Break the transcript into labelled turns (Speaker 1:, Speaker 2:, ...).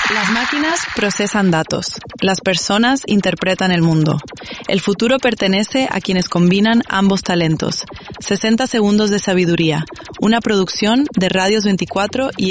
Speaker 1: Las máquinas procesan datos. Las personas interpretan el mundo. El futuro pertenece a quienes combinan ambos talentos. 60 segundos de sabiduría. Una producción de Radios 24 y